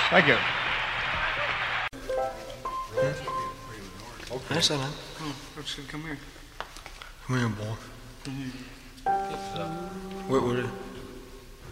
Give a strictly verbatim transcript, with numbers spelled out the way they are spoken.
Thank you. Hej sådan. Kom, kom her. Kom her, bror. Hvor er det?